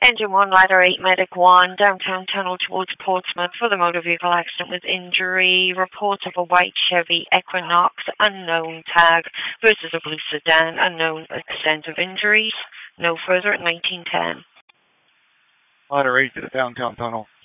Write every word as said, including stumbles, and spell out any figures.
Engine one, ladder eight, medic one, downtown tunnel towards Portsmouth for the motor vehicle accident with injury. Report of a white Chevy Equinox, unknown tag, versus a blue sedan, unknown extent of injuries. No further at nineteen ten. Ladder eight to the downtown tunnel.